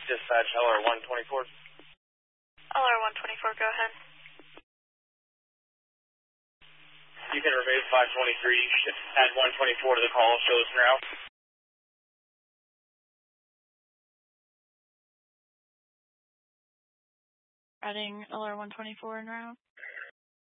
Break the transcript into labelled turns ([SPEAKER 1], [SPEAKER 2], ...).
[SPEAKER 1] dispatch LR-124.
[SPEAKER 2] LR-124, go ahead.
[SPEAKER 1] You can remove 523, add 124 to the call, show us en route.
[SPEAKER 2] Adding LR-124 en route.